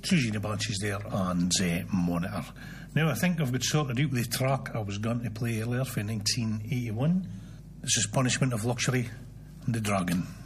Susie the Banshees there and Monitor. Now I think I've got sorted out the track I was going to play earlier for 1981. This is Punishment of Luxury and the Dragon.